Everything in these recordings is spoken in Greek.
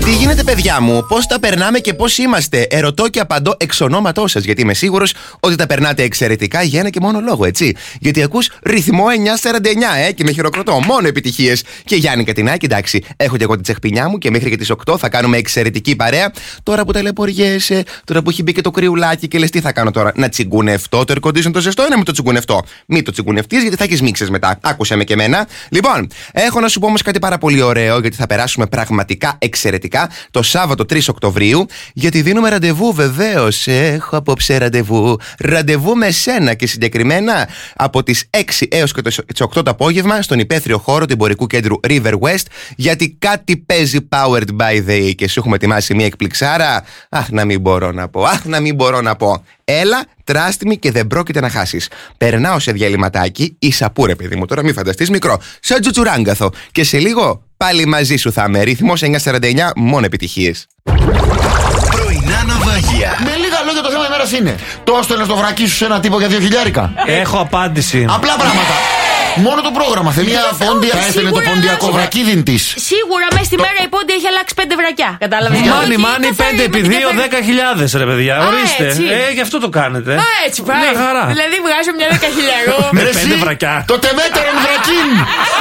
Τι γίνεται, παιδιά μου, πώς τα περνάμε και πώς είμαστε? Ερωτώ και απαντώ εξ ονόματός σας, γιατί είμαι σίγουρος ότι τα περνάτε εξαιρετικά για ένα και μόνο λόγο, έτσι. Γιατί ακούς ρυθμό 949, και με χειροκροτώ. Μόνο επιτυχίες. Και Γιάννη Κατινάκη, εντάξει, έχω και εγώ την τσεχπινιά μου και μέχρι και τις 8 θα κάνουμε εξαιρετική παρέα. Τώρα που ταλαιπωριέσαι, τώρα που έχει μπει και το κρυουλάκι και λες τι θα κάνω τώρα, να τσιγκουνευτώ το air condition το ζεστό ή να μην το τσιγκουνευτώ? Μην το τσιγκουνευτείς, γιατί θα έχεις μίξες μετά. Άκουσε με και εμένα. Λοιπόν, έχω να σου πω όμως κάτι πάρα πολύ ωραίο, γιατί θα περάσουμε πραγματικά εξαιρετικά το Σάββατο 3 Οκτωβρίου, γιατί δίνουμε ραντεβού, βεβαίως. Έχω απόψε ραντεβού. Ραντεβού με σένα και συγκεκριμένα από τις 6 έως και τις 8 το απόγευμα στον υπαίθριο χώρο του εμπορικού κέντρου River West, γιατί κάτι παίζει powered by the E και σου έχουμε ετοιμάσει μια εκπληξάρα. Αχ, να μην μπορώ να πω. Έλα, τράστημη και δεν πρόκειται να χάσεις. Περνάω σε διαλυματάκι, ισαπούρε παιδί μου, τώρα μην φανταστείς, μικρό, σαν τζουτσουράγκαθο. Και σε λίγο πάλι μαζί σου θα είμαι. Ρυθμός 949, μόνο επιτυχίες. Πρωινά ναυάγια. Με λίγα λόγια το θέμα ημέρας είναι: το έστελνες το βρακί σου σε ένα τύπο για 2 χιλιάρικα? Έχω απάντηση. Απλά πράγματα. Μόνο το πρόγραμμα. Θέλει μια πόντια, θα έστελνε το ποντιακό βρακίδιν της. Σίγουρα μέσα στη μέρα η πόντια έχει αλλάξει 5 βρακιά. Κατάλαβες? Μάνι, 5 επί 2, 10.000 ρε παιδιά. Ορίστε. Γι' αυτό το κάνετε. Α, έτσι πάει. Μια χαρά. Δηλαδή βγάζω μια 10.000. Με 5 βρακιά. Το τεμέτερον βρακίν.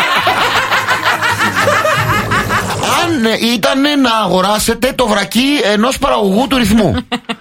Αν ήταν να αγοράσετε το βρακί ενός παραγωγού του ρυθμού.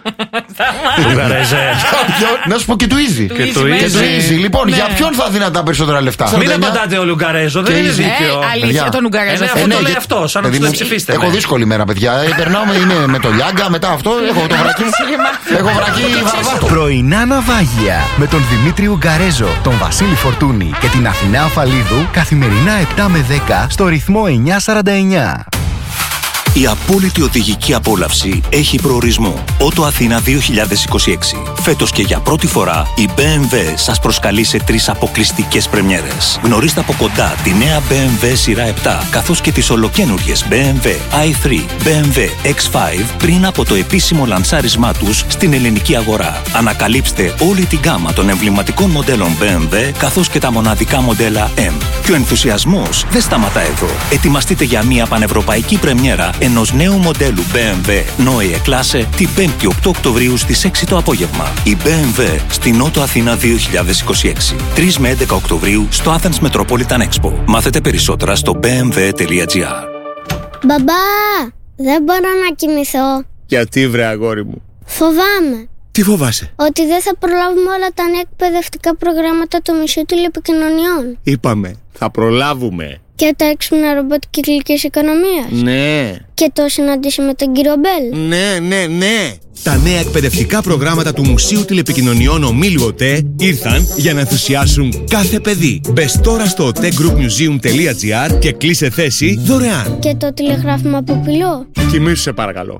Να σου πω και του Easy. Και του Easy. Λοιπόν, για ποιον θα δίνατε τα περισσότερα λεφτά? Μην απαντάτε όλοι Ουγγαρέζο, δεν είναι δίκαιο. Αλήθεια, τον Ουγγαρέζο. Αυτό το λέει αυτό, σαν να τους ψηφίστε. Έχω δύσκολη μέρα, παιδιά. Περνάω με το Λιάγκα, μετά αυτό έχω το βρακί. Έχω βρακί βαρβάτο. Πρωινά ναυάγια με τον Δημήτρη Ουγγαρέζο, τον Βασίλη Φορτούνη και την Αθηνά Αφαλίδου καθημερινά 7 με 10 στο ρυθμό 949. Η απόλυτη οδηγική απόλαυση έχει προορισμό. Ότο Αθήνα 2026. Φέτος και για πρώτη φορά η BMW σας προσκαλεί σε 3 αποκλειστικές πρεμιέρες. Γνωρίστε από κοντά τη νέα BMW σειρά 7, καθώς και τις ολοκαίνουργιες BMW i3, BMW X5 πριν από το επίσημο λανσάρισμά τους στην ελληνική αγορά. Ανακαλύψτε όλη την γκάμα των εμβληματικών μοντέλων BMW, καθώς και τα μοναδικά μοντέλα M. Και ο ενθουσιασμός δεν σταματά εδώ. Ετοιμαστείτε για μια πανευρωπαϊκή πρεμιέρα ενός νέου μοντέλου BMW Neue Klasse την 5η 8 Οκτωβρίου στις 6 το απόγευμα. Η BMW στην Νότο Αθήνα 2026. 3 με 11 Οκτωβρίου στο Athens Metropolitan Expo. Μάθετε περισσότερα στο bmw.gr. Μπαμπά, δεν μπορώ να κοιμηθώ. Γιατί βρε αγόρι μου? Φοβάμαι. Τι φοβάσαι? Ότι δεν θα προλάβουμε όλα τα νέα εκπαιδευτικά προγράμματα του Μουσείου Τηλεπικοινωνιών. Είπαμε, θα προλάβουμε. Και τα έξυπνα ρομπότ κυκλικής οικονομίας. Ναι. Και το συναντήσει με τον κύριο Μπέλ. Ναι. Τα νέα εκπαιδευτικά προγράμματα του Μουσείου Τηλεπικοινωνιών Ομίλου ΟΤΕ ήρθαν για να ενθουσιάσουν κάθε παιδί. Μπες τώρα στο otegroupmuseum.gr και κλείσε θέση δωρεάν. Και το τηλεγράφημα από πυλό. Κοιμήσου σε παρακαλώ.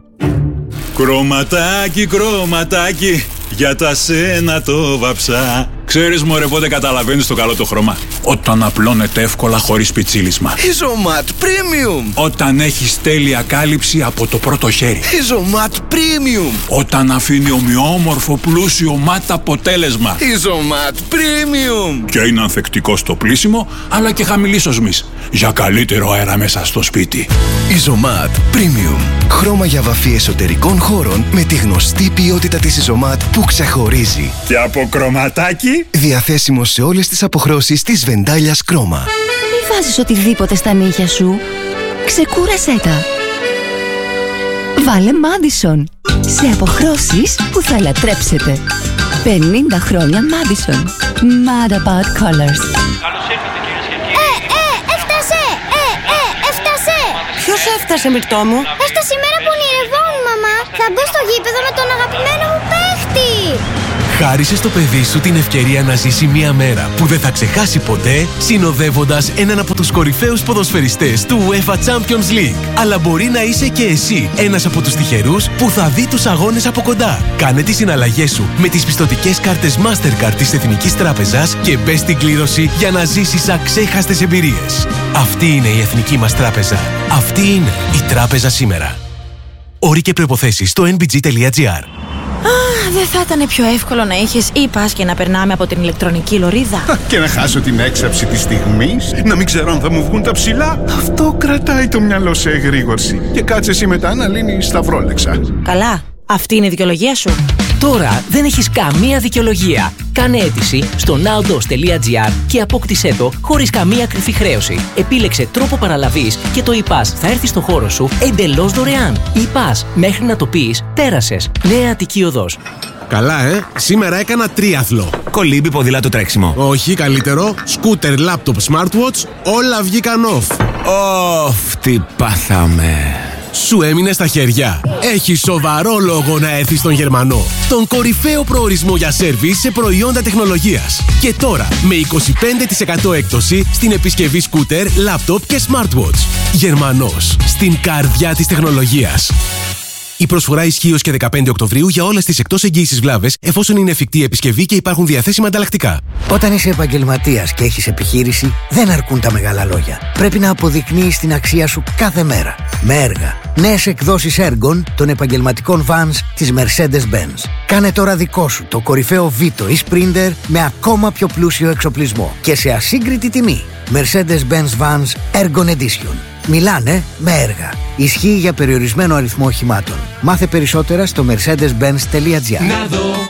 Κρωματάκι, για τα σένα το βαψά. Ξέρεις μωρέ πότε καταλαβαίνεις το καλό το χρώμα? Όταν απλώνεται εύκολα χωρίς πιτσίλισμα. Isomat Premium. Όταν έχεις τέλεια κάλυψη από το πρώτο χέρι. Isomat Premium. Όταν αφήνει ομοιόμορφο πλούσιο ματ αποτέλεσμα. Isomat Premium. Και είναι ανθεκτικό στο πλύσιμο αλλά και χαμηλής οσμής, για καλύτερο αέρα μέσα στο σπίτι. Isomat Premium. Χρώμα για βαφή εσωτερικών χώρων με τη γνωστή ποιότητα της Isomat που ξεχωρίζει. Και από κρωματάκι. Διαθέσιμο σε όλες τις αποχρώσεις της Βεντάλιας Κρόμα. Μη βάζεις οτιδήποτε στα νύχια σου. Ξεκούρασέ τα. Βάλε Madison. Σε αποχρώσεις που θα λατρέψετε. 50 χρόνια Madison. Mad about colors. Έφτασε! Έφτασε! Ποιος έφτασε, Μυρτώ μου? Έφτασε η μέρα που ονειρευόμουν, μαμά. Θα μπω στο γήπεδο με τον αγαπημένο μου παίχτη. Χάρισε στο παιδί σου την ευκαιρία να ζήσει μια μέρα που δεν θα ξεχάσει ποτέ, συνοδεύοντας έναν από τους κορυφαίους ποδοσφαιριστές του UEFA Champions League. Αλλά μπορεί να είσαι και εσύ ένας από τους τυχερούς που θα δει τους αγώνες από κοντά. Κάνε τις συναλλαγές σου με τις πιστωτικές κάρτες Mastercard της Εθνικής Τράπεζας και μπες στην κλήρωση για να ζήσεις αξέχαστες εμπειρίες. Αυτή είναι η Εθνική μας Τράπεζα. Αυτή είναι η Τράπεζα σήμερα. Όροι και προϋποθέσεις στο nbg.gr. Δεν θα ήταν πιο εύκολο να είχες e-pass και να περνάμε από την ηλεκτρονική λωρίδα? Και να χάσω την έξαψη της στιγμής, να μην ξέρω αν θα μου βγουν τα ψηλά. Αυτό κρατάει το μυαλό σε εγρήγορση. Και κάτσε εσύ μετά να λύνεις σταυρόλεξα. Καλά, αυτή είναι η δικαιολογία σου. Τώρα δεν έχεις καμία δικαιολογία. Κάνε αίτηση στο nowdos.gr και απόκτησέ το χωρίς καμία κρυφή χρέωση. Επίλεξε τρόπο παραλαβής και το e-pass θα έρθει στο χώρο σου εντελώς δωρεάν. E-pass, μέχρι να το πεις, πέρασες. Νέα Αττική Οδός. Καλά, σήμερα έκανα τρίαθλο. Κολύμπι, ποδήλατο, τρέξιμο. Όχι, καλύτερο. Σκούτερ, λάπτοπ, smartwatch, όλα βγήκαν off. Τι πάθαμε. Σου έμεινε στα χέρια. Έχει σοβαρό λόγο να έρθεις στον Γερμανό. Τον κορυφαίο προορισμό για σέρβις σε προϊόντα τεχνολογίας. Και τώρα με 25% έκπτωση στην επισκευή σκούτερ, λάπτοπ και smartwatch. Γερμανός, στην καρδιά της τεχνολογίας. Η προσφορά ισχύει ως και 15 Οκτωβρίου για όλες τις εκτός εγγύησης βλάβες, εφόσον είναι εφικτή επισκευή και υπάρχουν διαθέσιμα ανταλλακτικά. Όταν είσαι επαγγελματίας και έχεις επιχείρηση, δεν αρκούν τα μεγάλα λόγια. Πρέπει να αποδεικνύεις την αξία σου κάθε μέρα. Με έργα. Νέες εκδόσεις έργων των επαγγελματικών vans της Mercedes-Benz. Κάνε τώρα δικό σου το κορυφαίο Vito ή Sprinter με ακόμα πιο πλούσιο εξοπλισμό και σε ασύγκριτη τιμή. Mercedes-Benz Vans Ergon Edition. Μιλάνε με έργα. Ισχύει για περιορισμένο αριθμό οχημάτων. Μάθε περισσότερα στο mercedes-benz.gr.